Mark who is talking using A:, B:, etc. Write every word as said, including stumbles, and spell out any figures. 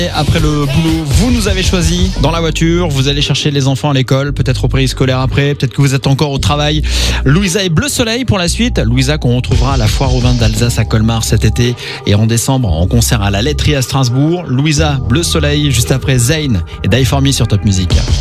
A: Et après le boulot, vous nous avez choisi dans la voiture, vous allez chercher les enfants à l'école, peut-être au périscolaire après, peut-être que vous êtes encore au travail. Louisa et Bleu Soleil pour la suite. Louisa qu'on retrouvera à la foire au vin d'Alsace à Colmar cet été et en décembre en concert à la Laiterie à Strasbourg. Louisa, Bleu Soleil juste après Zayn et Die For Me sur Top Music.